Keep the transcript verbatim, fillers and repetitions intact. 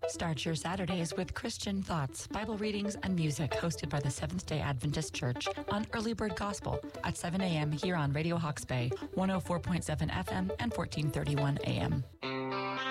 Start your Saturdays with Christian thoughts, Bible readings, and music hosted by the Seventh-day Adventist Church on Early Bird Gospel at seven a.m. here on Radio Hawke's Bay, one oh four point seven F M and fourteen thirty-one A M.